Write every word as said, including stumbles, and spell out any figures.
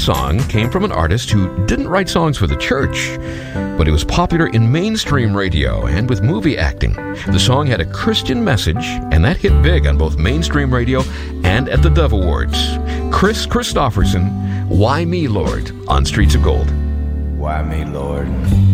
song came from an artist who didn't write songs for the church, but it was popular in mainstream radio and with movie acting. The song had a Christian message, and that hit big on both mainstream radio and at the Dove Awards. Kris Kristofferson, Why Me, Lord, on Streets of Gold. Why me, Lord?